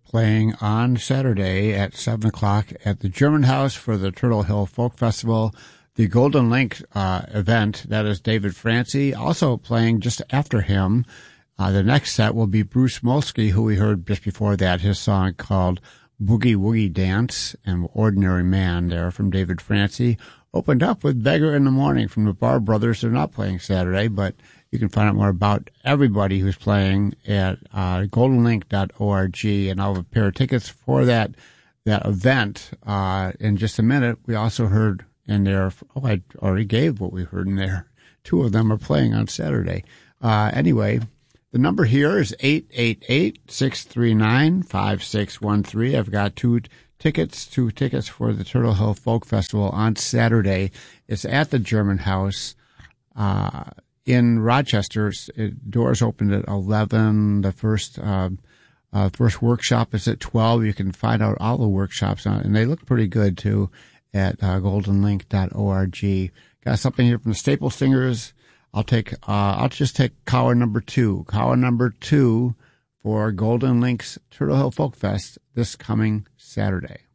playing on Saturday at 7 o'clock at the German House for the Turtle Hill Folk Festival. The Golden Link event, that is David Francie, also playing just after him. The next set will be Bruce Molsky, who we heard just before that, his song called Boogie Woogie Dance and Ordinary Man there from David Francie. Opened up with Beggar in the Morning from the Barr Brothers. They're not playing Saturday, but you can find out more about everybody who's playing at goldenlink.org, and I'll have a pair of tickets for that event in just a minute. We also heard in there, I already gave what we heard in there. Two of them are playing on Saturday. Anyway, the number here is 888-639-5613. I've got two tickets for the Turtle Hill Folk Festival on Saturday. It's at the German House in Rochester. Doors open at 11. The first workshop is at 12. You can find out all the workshops on it, and they look pretty good too at goldenlink.org. Got something here from the Staple Singers. I'll just take caller number 2. Caller number 2 for Golden Link's Turtle Hill Folk Fest this coming Saturday.